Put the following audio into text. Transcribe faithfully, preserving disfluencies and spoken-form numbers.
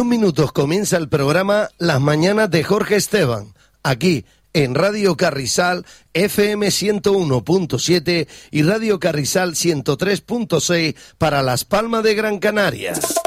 minutos comienza el programa Las Mañanas de Jorge Esteban, aquí en Radio Carrizal F M ciento uno punto siete y Radio Carrizal ciento tres punto seis para Las Palmas de Gran Canaria.